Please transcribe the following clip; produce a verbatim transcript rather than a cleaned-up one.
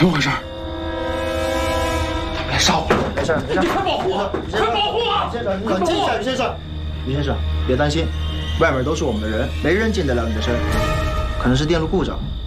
么回事？他们来杀我了！ 没事，没事。 你快保护我！快保护我！ 先生，你冷静一下，于先生。于先生，别担心，外面都是我们的人，没人进得了你的身。可能是电路故障，